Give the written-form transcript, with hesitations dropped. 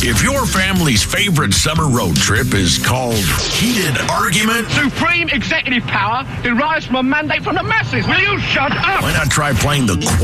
If your family's favorite summer road trip is called Heated Argument, Supreme executive power derives from a mandate from the masses. Will you shut up? why not try playing the